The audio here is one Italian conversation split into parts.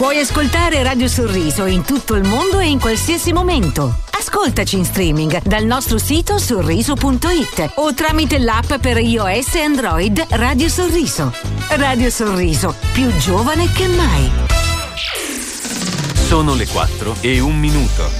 Puoi ascoltare Radio Sorriso in tutto il mondo e in qualsiasi momento. Ascoltaci in streaming dal nostro sito sorriso.it o tramite l'app per iOS e Android Radio Sorriso. Radio Sorriso, più giovane che mai. Sono le 4:01.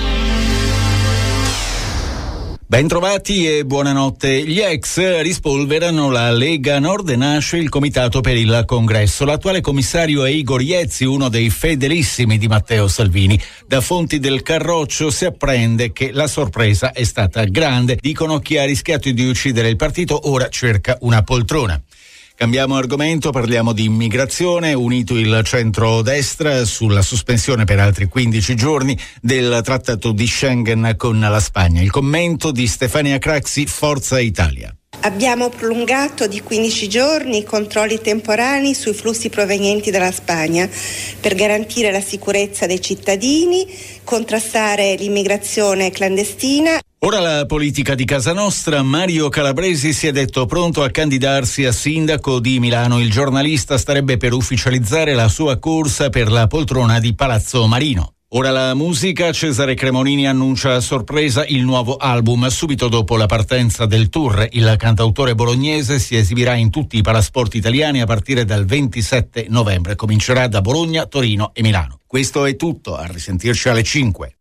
Bentrovati e buonanotte. Gli ex rispolverano la Lega Nord e nasce il Comitato per il Congresso. L'attuale commissario è Igor Iezzi, uno dei fedelissimi di Matteo Salvini. Da fonti del Carroccio si apprende che la sorpresa è stata grande. Dicono chi ha rischiato di uccidere il partito ora cerca una poltrona. Cambiamo argomento, parliamo di immigrazione. Unito il centro-destra sulla sospensione per altri 15 giorni del trattato di Schengen con la Spagna. Il commento di Stefania Craxi, Forza Italia. Abbiamo prolungato di 15 giorni i controlli temporanei sui flussi provenienti dalla Spagna per garantire la sicurezza dei cittadini, contrastare l'immigrazione clandestina. Ora la politica di casa nostra. Mario Calabresi si è detto pronto a candidarsi a sindaco di Milano. Il giornalista starebbe per ufficializzare la sua corsa per la poltrona di Palazzo Marino. Ora la musica. Cesare Cremonini annuncia a sorpresa il nuovo album subito dopo la partenza del tour. Il cantautore bolognese si esibirà in tutti i palasport italiani a partire dal 27 novembre. Comincerà da Bologna, Torino e Milano. Questo è tutto, a risentirci alle 5.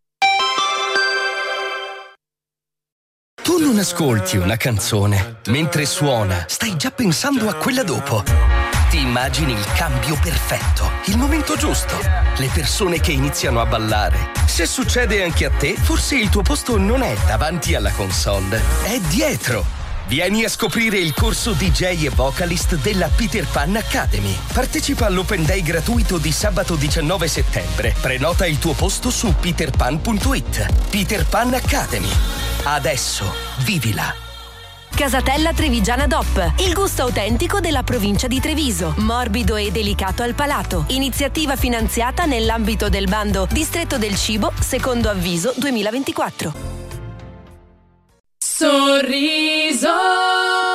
Tu non ascolti una canzone, mentre suona, stai già pensando a quella dopo. Ti immagini il cambio perfetto, il momento giusto, le persone che iniziano a ballare. Se succede anche a te, forse il tuo posto non è davanti alla console, è dietro. Vieni a scoprire il corso DJ e vocalist della Peter Pan Academy. Partecipa all'Open Day gratuito di sabato 19 settembre. Prenota il tuo posto su peterpan.it. Peter Pan Academy. Adesso vivila. Casatella Trevigiana DOP, il gusto autentico della provincia di Treviso, morbido e delicato al palato. Iniziativa finanziata nell'ambito del bando Distretto del Cibo, secondo avviso 2024. Sorriso.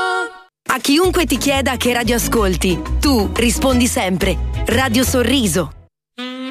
A chiunque ti chieda che radio ascolti, tu rispondi sempre Radio Sorriso.